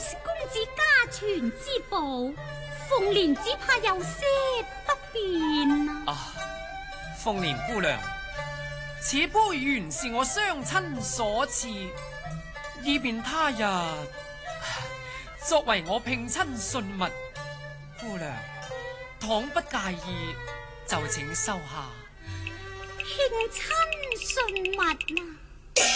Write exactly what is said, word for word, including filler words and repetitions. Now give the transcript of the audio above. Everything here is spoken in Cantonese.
是公子家傳之寶，鳳蓮只怕有些不便啊！ 啊，鳳蓮姑娘，此杯原是我雙親所賜，以便他日作為我聘親信物。姑娘倘不介意，就請收下。 聘親信物啊！